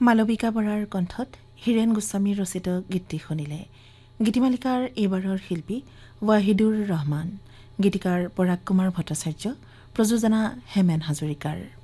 মালবিকা বৰাৰ কণ্ঠত হীৰেণ গোস্বামীৰ ৰচিত গীতটি শুনিলে। গীতিমালিকাৰ এইবাৰৰ শিল্পী ৱাহিদুৰ ৰহমান, গীতিকাৰ পৰাগ কুমাৰ ভট্টাচাৰ্য, প্ৰযোজনা হেমেন হাজৰিকাৰ।